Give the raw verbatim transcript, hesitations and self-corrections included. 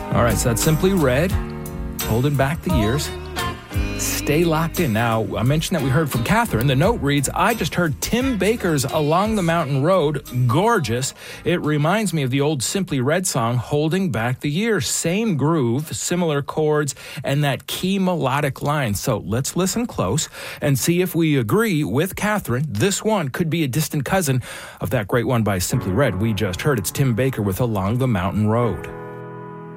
All right, so that's Simply Red, Holding Back the Years. Stay locked in. Now, I mentioned that we heard from Catherine. The note reads, I just heard Tim Baker's Along the Mountain Road. Gorgeous. It reminds me of the old Simply Red song, Holding Back the Years. Same groove, similar chords, and that key melodic line. So let's listen close and see if we agree with Catherine. This one could be a distant cousin of that great one by Simply Red we just heard. It's Tim Baker with Along the Mountain Road.